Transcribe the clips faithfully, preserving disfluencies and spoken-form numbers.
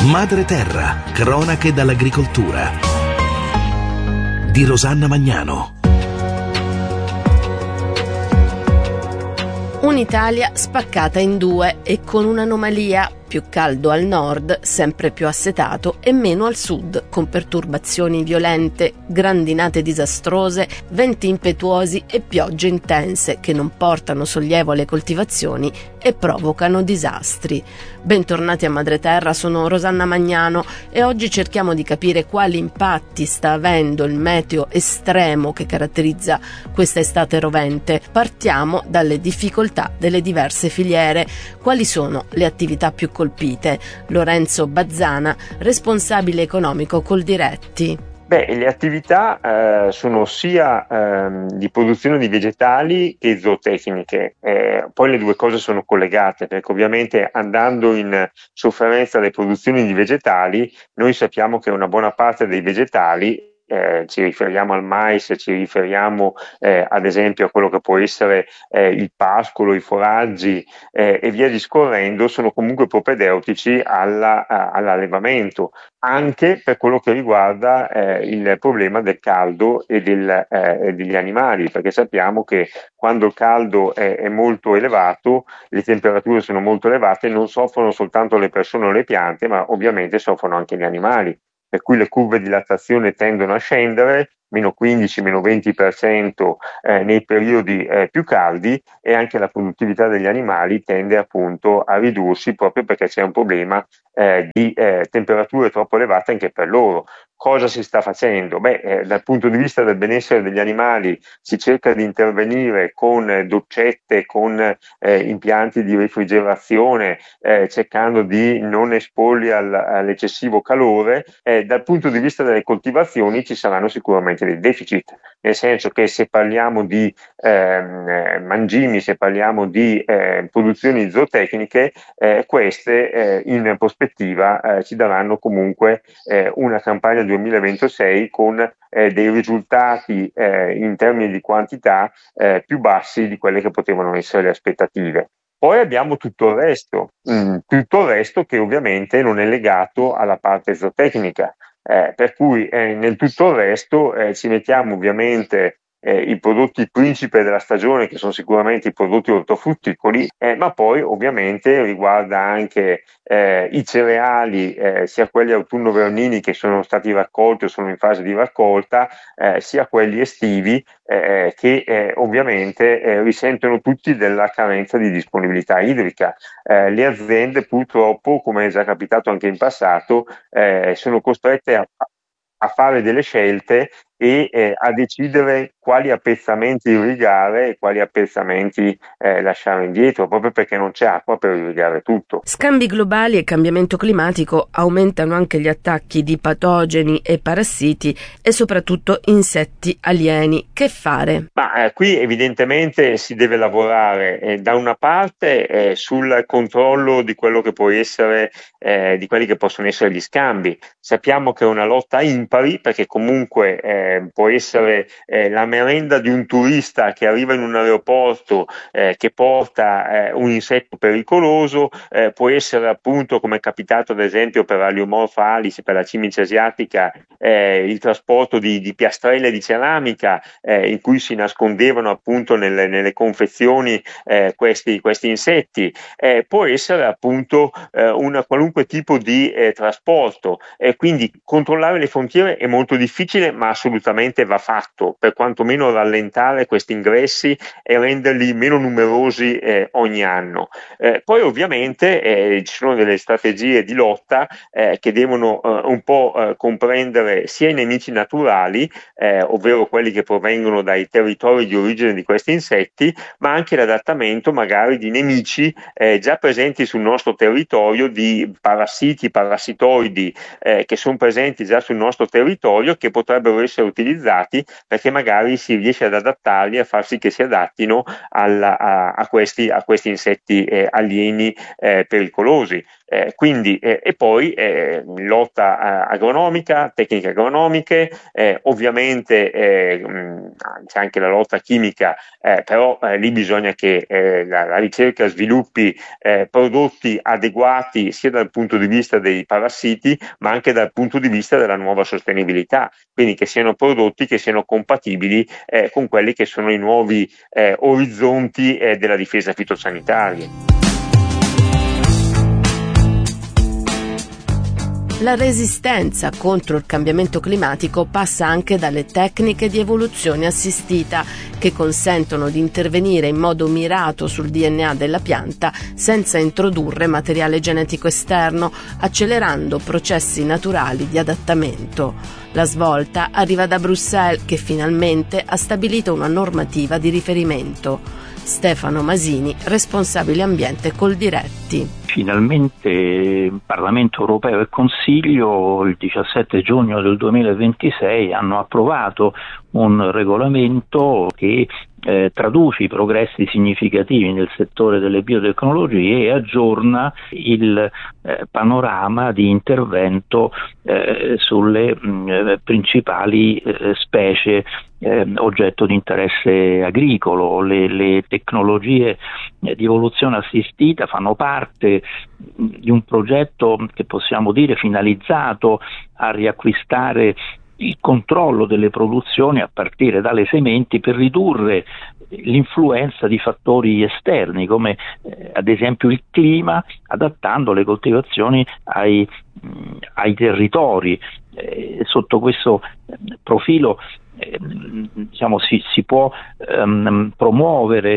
Madre Terra, cronache dall'agricoltura di Rosanna Magnano. Un'Italia spaccata in due e con un'anomalia: più caldo al nord, sempre più assetato, e meno al sud, con perturbazioni violente, grandinate disastrose, venti impetuosi e piogge intense che non portano sollievo alle coltivazioni e provocano disastri. Bentornati a Madre Terra, sono Rosanna Magnano e oggi cerchiamo di capire quali impatti sta avendo il meteo estremo che caratterizza questa estate rovente. Partiamo dalle difficoltà delle diverse filiere. Quali sono le attività più colpite? Lorenzo Bazzana, responsabile economico Coldiretti. Beh, le attività eh, sono sia ehm, di produzione di vegetali che zootecniche, eh, poi le due cose sono collegate, perché ovviamente andando in sofferenza alle produzioni di vegetali, noi sappiamo che una buona parte dei vegetali, Eh, ci riferiamo al mais, ci riferiamo eh, ad esempio a quello che può essere eh, il pascolo, i foraggi eh, e via discorrendo, sono comunque propedeutici alla, a, all'allevamento, anche per quello che riguarda eh, il problema del caldo e del, eh, degli animali, perché sappiamo che quando il caldo è, è molto elevato, le temperature sono molto elevate, non soffrono soltanto le persone o le piante, ma ovviamente soffrono anche gli animali. Per cui le curve di lattazione tendono a scendere, meno quindici, meno venti per cento eh, nei periodi eh, più caldi, e anche la produttività degli animali tende appunto a ridursi proprio perché c'è un problema eh, di eh, temperature troppo elevate anche per loro. Cosa si sta facendo? Beh, eh, dal punto di vista del benessere degli animali si cerca di intervenire con eh, doccette, con eh, impianti di refrigerazione, eh, cercando di non esporli al, all'eccessivo calore. Eh, dal punto di vista delle coltivazioni ci saranno sicuramente dei deficit, nel senso che se parliamo di ehm, mangimi, se parliamo di eh, produzioni zootecniche, eh, queste eh, in prospettiva eh, ci daranno comunque eh, una campagna duemilaventisei con eh, dei risultati eh, in termini di quantità eh, più bassi di quelle che potevano essere le aspettative. Poi abbiamo tutto il resto, mm, tutto il resto che ovviamente non è legato alla parte zootecnica, eh, per cui eh, nel tutto il resto eh, ci mettiamo ovviamente eh, i prodotti principe della stagione, che sono sicuramente i prodotti ortofrutticoli, eh, ma poi ovviamente riguarda anche eh, i cereali, eh, sia quelli autunno-vernini che sono stati raccolti o sono in fase di raccolta, eh, sia quelli estivi, eh, che eh, ovviamente eh, risentono tutti della carenza di disponibilità idrica. Eh, le aziende purtroppo, come è già capitato anche in passato, eh, sono costrette a, a fare delle scelte e eh, a decidere quali appezzamenti irrigare e quali appezzamenti eh, lasciare indietro, proprio perché non c'è acqua per irrigare tutto. Scambi globali e cambiamento climatico aumentano anche gli attacchi di patogeni e parassiti e soprattutto insetti alieni. Che fare? Ma eh, qui evidentemente si deve lavorare eh, da una parte eh, sul controllo di quello che può essere, eh, di quelli che possono essere gli scambi. Sappiamo che è una lotta impari, perché comunque eh, può essere eh, la merenda di un turista che arriva in un aeroporto eh, che porta eh, un insetto pericoloso, eh, può essere appunto, come è capitato ad esempio per Aliomorpha alice, per la cimice asiatica, eh, il trasporto di, di piastrelle di ceramica eh, in cui si nascondevano appunto nelle, nelle confezioni eh, questi, questi insetti, eh, può essere appunto eh, un qualunque tipo di eh, trasporto, e eh, quindi controllare le frontiere è molto difficile, ma assolutamente va fatto, per quantomeno rallentare questi ingressi e renderli meno numerosi eh, ogni anno. Eh, poi ovviamente eh, ci sono delle strategie di lotta eh, che devono eh, un po' eh, comprendere sia i nemici naturali, eh, ovvero quelli che provengono dai territori di origine di questi insetti, ma anche l'adattamento magari di nemici eh, già presenti sul nostro territorio, di parassiti, parassitoidi eh, che sono presenti già sul nostro territorio, che potrebbero essere essere utilizzati, perché magari si riesce ad adattarli, a far sì che si adattino alla, a, a, questi, a questi insetti eh, alieni eh, pericolosi. Eh, quindi, eh, e poi eh, lotta eh, agronomica, tecniche agronomiche, eh, ovviamente eh, mh, c'è anche la lotta chimica, eh, però eh, lì bisogna che eh, la, la ricerca sviluppi eh, prodotti adeguati sia dal punto di vista dei parassiti, ma anche dal punto di vista della nuova sostenibilità, quindi che siano prodotti che siano compatibili eh, con quelli che sono i nuovi eh, orizzonti eh, della difesa fitosanitaria. La resistenza contro il cambiamento climatico passa anche dalle tecniche di evoluzione assistita, che consentono di intervenire in modo mirato sul D N A della pianta senza introdurre materiale genetico esterno, accelerando processi naturali di adattamento. La svolta arriva da Bruxelles, che finalmente ha stabilito una normativa di riferimento. Stefano Masini, responsabile ambiente Coldiretti. Finalmente Parlamento europeo e Consiglio il diciassette giugno del duemilaventisei hanno approvato un regolamento che eh, traduce i progressi significativi nel settore delle biotecnologie e aggiorna il eh, panorama di intervento eh, sulle mh, principali eh, specie eh, oggetto di interesse agricolo. Le, le tecnologie eh, di evoluzione assistita fanno parte di un progetto che possiamo dire finalizzato a riacquistare il controllo delle produzioni a partire dalle sementi per ridurre l'influenza di fattori esterni come eh, ad esempio il clima, adattando le coltivazioni ai, mh, ai territori. Eh, sotto questo eh, profilo eh, diciamo si, si può ehm, promuovere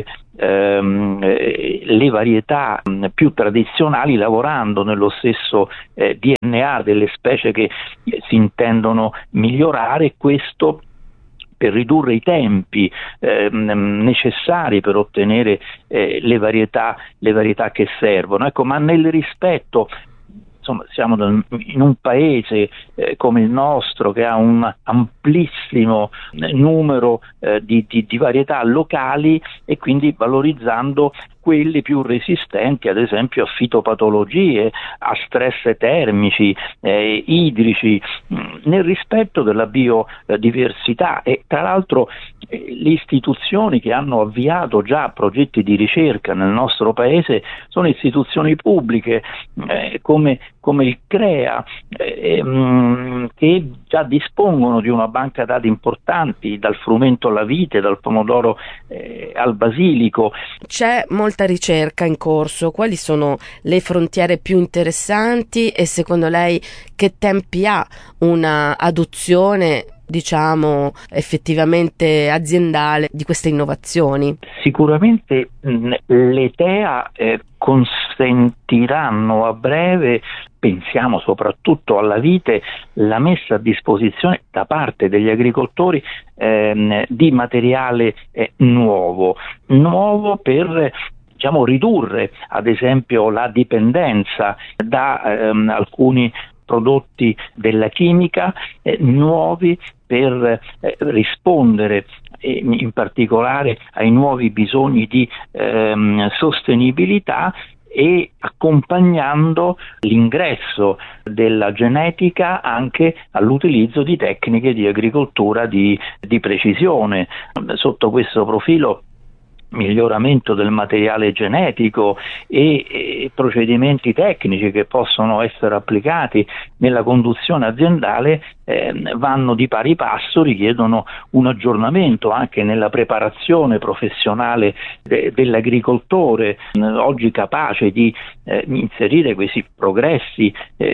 ehm, eh, le varietà mh, più tradizionali lavorando nello stesso eh, D N A delle specie che eh, si intendono migliorare, questo per ridurre i tempi eh, necessari per ottenere eh, le varietà, le varietà che servono. Ecco, ma nel rispetto, insomma, siamo in un paese eh, come il nostro che ha un amplissimo numero eh, di, di, di varietà locali, e quindi valorizzando quelle più resistenti ad esempio a fitopatologie, a stress termici, eh, idrici, mh, nel rispetto della biodiversità. E tra l'altro eh, le istituzioni che hanno avviato già progetti di ricerca nel nostro paese sono istituzioni pubbliche eh, come, come il CREA eh, mh, che già dispongono di una banca dati importanti, dal frumento alla vite, dal pomodoro eh, al basilico. C'è molta ricerca in corso. Quali sono le frontiere più interessanti e secondo lei che tempi ha una adozione, diciamo, effettivamente aziendale di queste innovazioni? Sicuramente mh, le T E A eh, consentiranno a breve, pensiamo soprattutto alla vite, la messa a disposizione da parte degli agricoltori ehm, di materiale eh, nuovo, nuovo per diciamo ridurre ad esempio la dipendenza da ehm, alcuni prodotti della chimica, eh, nuovi per eh, rispondere eh, in particolare ai nuovi bisogni di ehm, sostenibilità, e accompagnando l'ingresso della genetica anche all'utilizzo di tecniche di agricoltura di, di precisione. Sotto questo profilo, miglioramento del materiale genetico e, e procedimenti tecnici che possono essere applicati nella conduzione aziendale eh, vanno di pari passo, richiedono un aggiornamento anche nella preparazione professionale de, dell'agricoltore, eh, oggi capace di eh, inserire questi progressi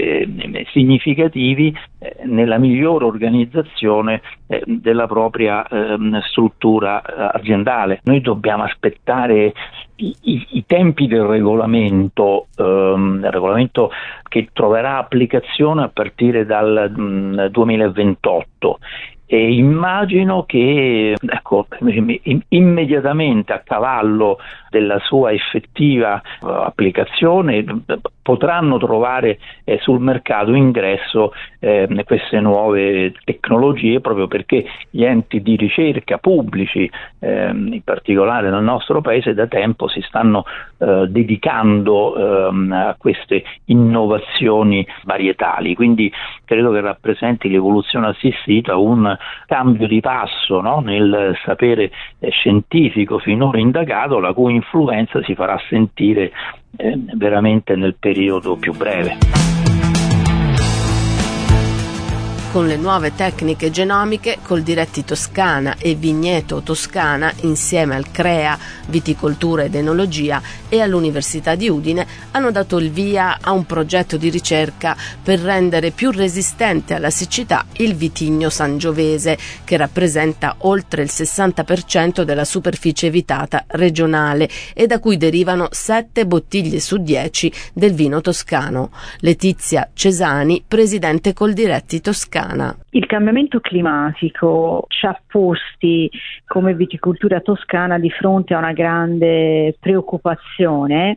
eh, significativi eh, nella migliore organizzazione eh, della propria eh, struttura eh, aziendale. Noi dobbiamo aspettare i, i, i tempi del regolamento, ehm, regolamento che troverà applicazione a partire dal mh, duemilaventotto, e immagino che ecco, immediatamente a cavallo della sua effettiva uh, applicazione potranno trovare eh, sul mercato ingresso eh, queste nuove tecnologie, proprio perché gli enti di ricerca pubblici, eh, in particolare nel nostro paese, da tempo si stanno eh, dedicando eh, a queste innovazioni varietali. Quindi credo che rappresenti l'evoluzione assistita un cambio di passo, no? nel sapere eh, scientifico finora indagato, la cui influenza si farà sentire eh, veramente nel periodo più breve. Con le nuove tecniche genomiche, Coldiretti Toscana e Vigneto Toscana, insieme al CREA, Viticoltura ed Enologia, e all'Università di Udine, hanno dato il via a un progetto di ricerca per rendere più resistente alla siccità il vitigno sangiovese, che rappresenta oltre il sessanta per cento della superficie vitata regionale e da cui derivano sette bottiglie su dieci del vino toscano. Letizia Cesani, presidente Coldiretti Toscana. Il cambiamento climatico ci ha posti come viticoltura toscana di fronte a una grande preoccupazione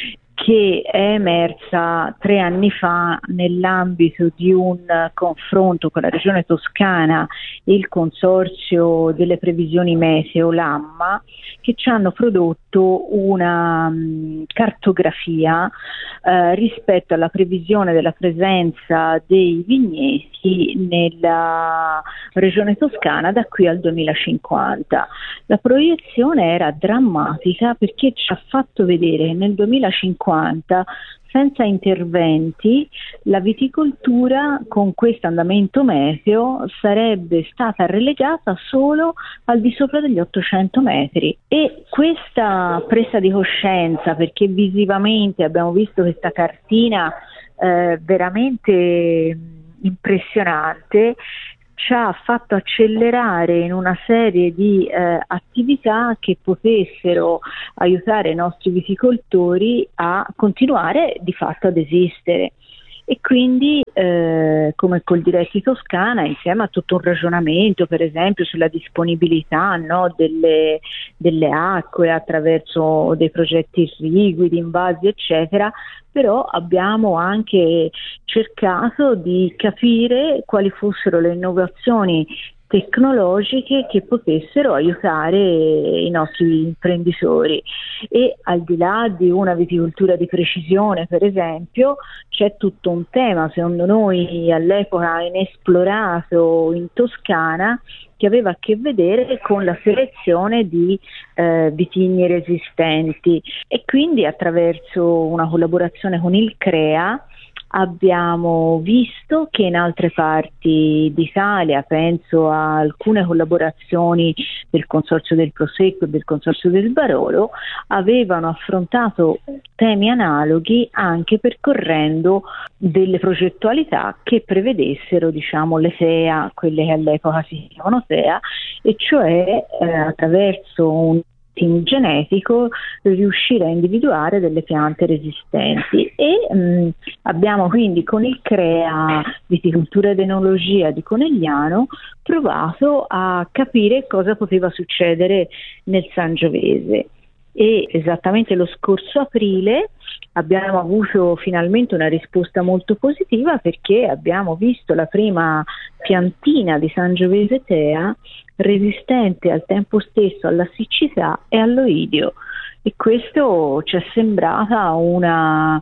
che è emersa tre anni fa nell'ambito di un confronto con la regione toscana e il consorzio delle previsioni meteo Lamma, che ci hanno prodotto una um, cartografia eh, rispetto alla previsione della presenza dei vigneti nella regione toscana da qui al duemilacinquanta. La proiezione era drammatica perché ci ha fatto vedere che nel duemilacinquanta senza interventi la viticoltura con questo andamento meteo sarebbe stata relegata solo al di sopra degli ottocento metri, e questa presa di coscienza, perché visivamente abbiamo visto questa cartina eh, veramente impressionante, ci ha fatto accelerare in una serie di eh, attività che potessero aiutare i nostri viticoltori a continuare di fatto ad esistere. E quindi eh, come Coldiretti Toscana, insieme a tutto un ragionamento per esempio sulla disponibilità, no, delle, delle acque attraverso dei progetti irrigui, di invasi eccetera, però abbiamo anche cercato di capire quali fossero le innovazioni tecnologiche che potessero aiutare i nostri imprenditori. E al di là di una viticoltura di precisione per esempio, c'è tutto un tema secondo noi all'epoca inesplorato in Toscana, che aveva a che vedere con la selezione di eh, vitigni resistenti, e quindi attraverso una collaborazione con il CREA abbiamo visto che in altre parti d'Italia, penso a alcune collaborazioni del Consorzio del Prosecco e del Consorzio del Barolo, avevano affrontato temi analoghi anche percorrendo delle progettualità che prevedessero, diciamo, le F E A, quelle che all'epoca si chiamavano F E A, e cioè eh, attraverso un genetico riuscire a individuare delle piante resistenti. E mh, abbiamo quindi con il CREA Viticoltura ed Enologia di Conegliano provato a capire cosa poteva succedere nel Sangiovese, e esattamente lo scorso aprile abbiamo avuto finalmente una risposta molto positiva, perché abbiamo visto la prima piantina di Sangiovese Tea resistente al tempo stesso alla siccità e all'oidio, e questo ci è sembrata una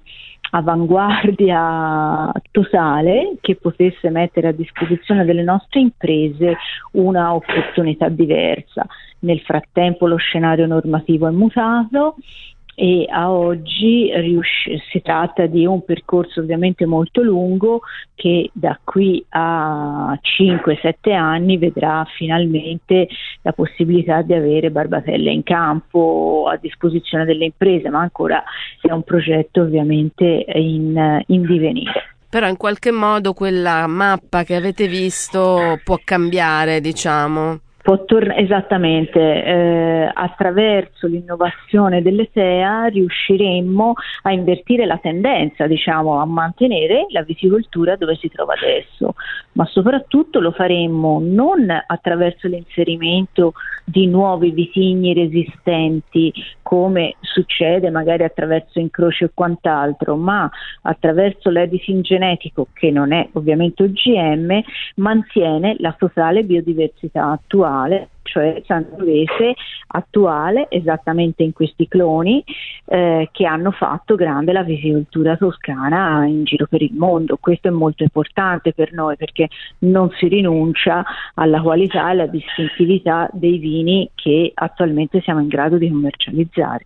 avanguardia totale che potesse mettere a disposizione delle nostre imprese una opportunità diversa. Nel frattempo lo scenario normativo è mutato e a oggi riusci- si tratta di un percorso ovviamente molto lungo, che da qui a cinque sette anni vedrà finalmente la possibilità di avere barbatelle in campo a disposizione delle imprese, ma ancora è un progetto ovviamente in, in divenire. Però in qualche modo quella mappa che avete visto può cambiare, diciamo. Può tor- esattamente, eh, attraverso l'innovazione dell'E T E A riusciremmo a invertire la tendenza, diciamo, a mantenere la viticoltura dove si trova adesso, ma soprattutto lo faremmo non attraverso l'inserimento di nuovi vitigni resistenti, come succede magari attraverso incroci o quant'altro, ma attraverso l'editing genetico, che non è ovviamente O G M, mantiene la totale biodiversità attuale, cioè sangiovese attuale, esattamente in questi cloni eh, che hanno fatto grande la viticoltura toscana in giro per il mondo. Questo è molto importante per noi, perché non si rinuncia alla qualità e alla distintività dei vini che attualmente siamo in grado di commercializzare.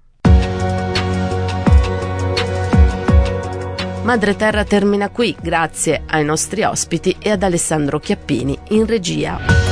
Madre Terra termina qui, grazie ai nostri ospiti e ad Alessandro Chiappini in regia.